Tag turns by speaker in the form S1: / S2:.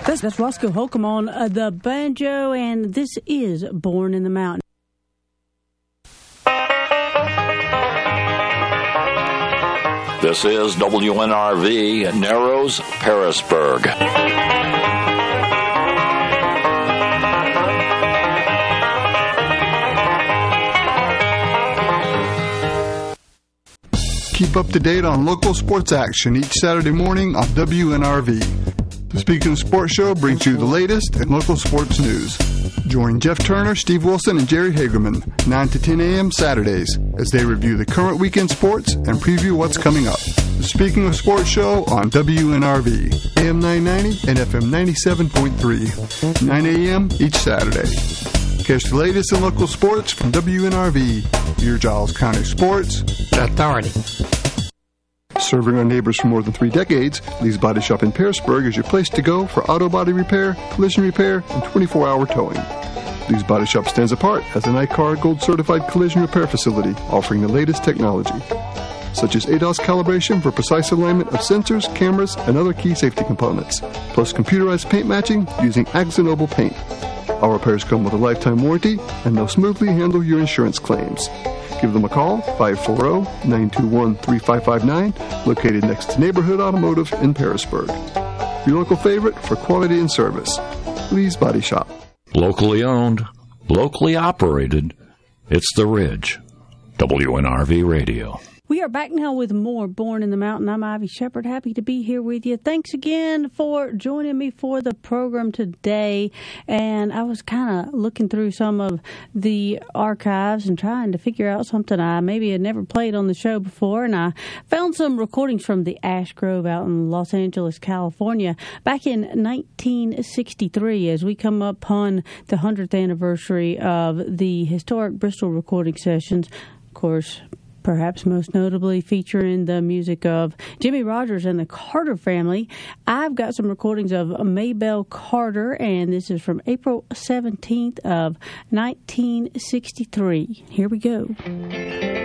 S1: That's Roscoe Holcomb on the banjo, and this is Born in the Mountain.
S2: This is WNRV, Narrows, Pearisburg.
S3: Keep up to date on local sports action each Saturday morning on WNRV. The Speaking of Sports show brings you the latest in local sports news. Join Jeff Turner, Steve Wilson, and Jerry Hagerman 9 to 10 a.m. Saturdays as they review the current weekend sports and preview what's coming up. The Speaking of Sports show on WNRV, AM 990 and FM 97.3, 9 a.m. each Saturday. Catch the latest in local sports from WNRV, your Giles County Sports Authority. Serving our neighbors for more than 3 decades, Lee's Body Shop in Pearisburg is your place to go for auto body repair, collision repair, and 24-hour towing. Lee's Body Shop stands apart as an ICAR Gold Certified collision repair facility offering the latest technology, such as ADAS calibration for precise alignment of sensors, cameras, and other key safety components, plus computerized paint matching using Axanoble paint. Our repairs come with a lifetime warranty, and they'll smoothly handle your insurance claims. Give them a call, 540-921-3559, located next to Neighborhood Automotive in Pearisburg. Your local favorite for quality and service, Lee's Body Shop.
S2: Locally owned, locally operated, it's The Ridge. WNRV Radio.
S1: We are back now with more Born in the Mountain. I'm Ivy Shepard. Happy to be here with you. Thanks again for joining me for the program today. And I was kind of looking through some of the archives and trying to figure out something I maybe had never played on the show before. And I found some recordings from the Ash Grove out in Los Angeles, California, back in 1963, as we come upon the 100th anniversary of the historic Bristol recording sessions. Of course, perhaps most notably featuring the music of Jimmy Rogers and the Carter family. I've got some recordings of Maybelle Carter, and this is from April 17th of 1963. Here we go.